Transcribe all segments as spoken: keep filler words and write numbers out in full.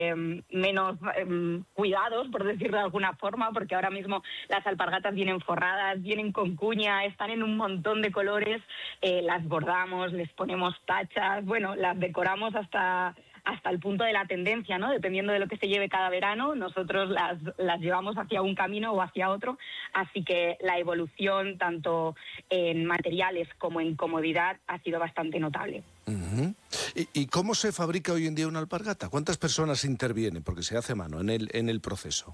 eh, menos eh, cuidados, por decirlo de alguna forma, porque ahora mismo las alpargatas vienen forradas, vienen con cuña, están en un montón de colores, eh, las bordamos, les ponemos tachas, bueno, las decoramos hasta... hasta el punto de la tendencia, ¿no? Dependiendo de lo que se lleve cada verano, nosotros las, las llevamos hacia un camino o hacia otro, así que la evolución tanto en materiales como en comodidad ha sido bastante notable. Uh-huh. ¿Y, ¿Y cómo se fabrica hoy en día una alpargata? ¿Cuántas personas intervienen? Porque se hace a mano en el, en el proceso.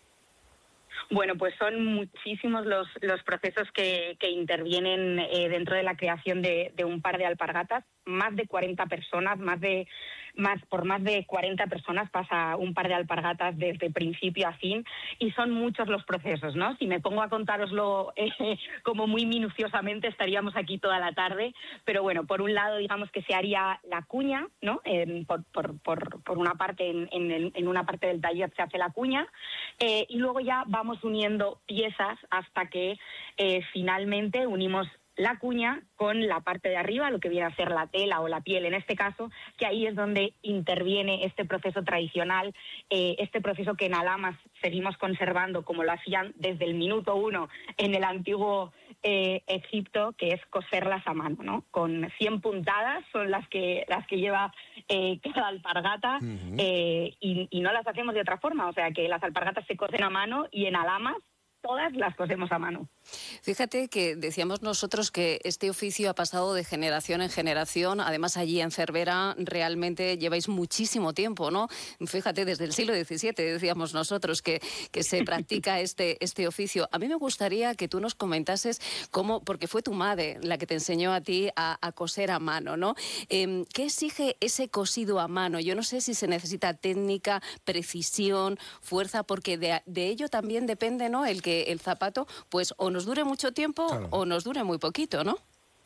Bueno, pues son muchísimos los, los procesos que, que intervienen eh, dentro de la creación de, de un par de alpargatas. Más de cuarenta personas, más de más por más de cuarenta personas pasa un par de alpargatas desde principio a fin, y son muchos los procesos, ¿no? Si me pongo a contároslo eh, como muy minuciosamente estaríamos aquí toda la tarde, pero bueno, por un lado digamos que se haría la cuña, ¿no? Eh, por, por, por, por una parte, en, en, el, en una parte del taller se hace la cuña, eh, y luego ya vamos uniendo piezas hasta que eh, finalmente unimos la cuña con la parte de arriba, lo que viene a ser la tela o la piel en este caso, que ahí es donde interviene este proceso tradicional, eh, este proceso que en Alamas seguimos conservando como lo hacían desde el minuto uno en el antiguo eh, Egipto, que es coserlas a mano, ¿no? Con cien puntadas son las que, las que lleva eh, cada alpargata, uh-huh. eh, y, y no las hacemos de otra forma, o sea que las alpargatas se cosen a mano y en Alamas todas las cosemos a mano. Fíjate que decíamos nosotros que este oficio ha pasado de generación en generación. Además, allí en Cervera realmente lleváis muchísimo tiempo, ¿no? Fíjate, desde el siglo diecisiete decíamos nosotros que, que se practica este, este oficio. A mí me gustaría que tú nos comentases cómo, porque fue tu madre la que te enseñó a ti a, a coser a mano, ¿no? Eh, ¿Qué exige ese cosido a mano? Yo no sé si se necesita técnica, precisión, fuerza, porque de, de ello también depende, ¿no? El que el zapato, pues, o nos dure mucho tiempo, claro, o nos dure muy poquito, ¿no?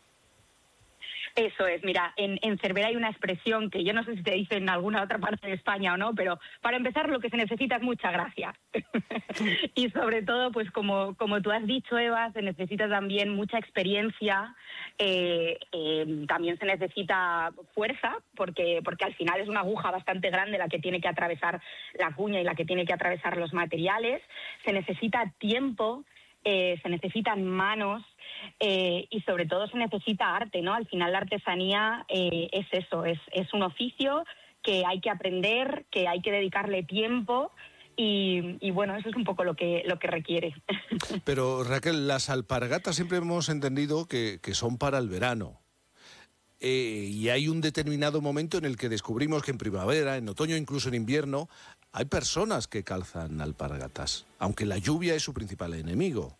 Eso es, mira, en, en Cervera hay una expresión que yo no sé si te dice en alguna otra parte de España o no, pero para empezar lo que se necesita es mucha gracia. Y sobre todo, pues como, como tú has dicho, Eva, se necesita también mucha experiencia, eh, eh, también se necesita fuerza, porque, porque al final es una aguja bastante grande la que tiene que atravesar la cuña y la que tiene que atravesar los materiales, se necesita tiempo, eh, se necesitan manos, Eh, y sobre todo se necesita arte, ¿no? Al final la artesanía eh, es eso, es, es un oficio que hay que aprender, que hay que dedicarle tiempo y, y bueno, eso es un poco lo que, lo que requiere. Pero Raquel, las alpargatas siempre hemos entendido que, que son para el verano. Eh, y hay un determinado momento en el que descubrimos que en primavera, en otoño, incluso en invierno, hay personas que calzan alpargatas, aunque la lluvia es su principal enemigo.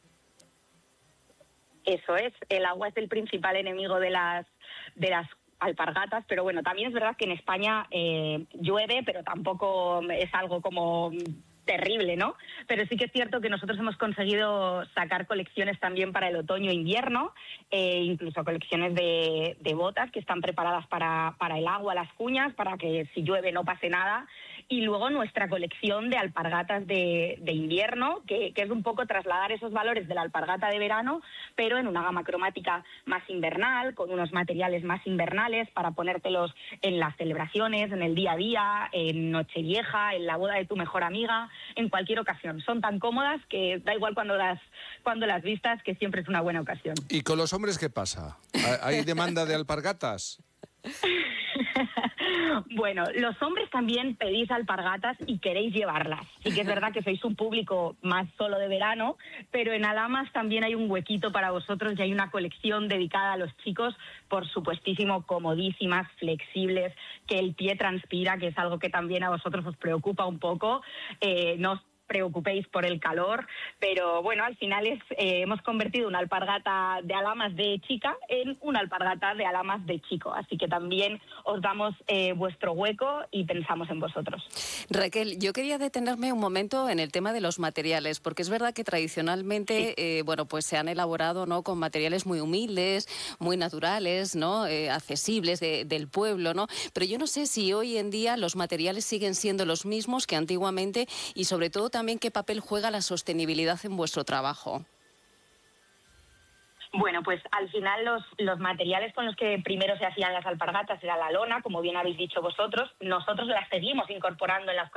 Eso es, el agua es el principal enemigo de las de las alpargatas, pero bueno, también es verdad que en España eh, llueve, pero tampoco es algo como terrible, ¿no? Pero sí que es cierto que nosotros hemos conseguido sacar colecciones también para el otoño e invierno, eh, incluso colecciones de, de botas que están preparadas para, para el agua, las cuñas, para que si llueve no pase nada. Y luego nuestra colección de alpargatas de, de invierno, que, que es un poco trasladar esos valores de la alpargata de verano, pero en una gama cromática más invernal, con unos materiales más invernales para ponértelos en las celebraciones, en el día a día, en Nochevieja, en la boda de tu mejor amiga, en cualquier ocasión. Son tan cómodas que da igual cuando las, cuando las vistas, que siempre es una buena ocasión. ¿Y con los hombres qué pasa? ¿Hay demanda de alpargatas? Bueno, los hombres también pedís alpargatas y queréis llevarlas. Sí que es verdad que sois un público más solo de verano, pero en Alamas también hay un huequito para vosotros y hay una colección dedicada a los chicos, por supuestísimo, comodísimas, flexibles, que el pie transpira, que es algo que también a vosotros os preocupa un poco. Eh, no os preocupéis por el calor, pero bueno, al final es, eh, hemos convertido una alpargata de Alamas de chica en una alpargata de Alamas de chico, así que también os damos eh, vuestro hueco y pensamos en vosotros. Raquel, yo quería detenerme un momento en el tema de los materiales, porque es verdad que tradicionalmente, sí. eh, bueno, pues se han elaborado, ¿no?, con materiales muy humildes, muy naturales, ¿no?, eh, accesibles de, del pueblo, ¿no? Pero yo no sé si hoy en día los materiales siguen siendo los mismos que antiguamente y sobre todo también qué papel juega la sostenibilidad en vuestro trabajo. Bueno, pues al final los, los materiales con los que primero se hacían las alpargatas era la lona, como bien habéis dicho vosotros. Nosotros las seguimos incorporando en las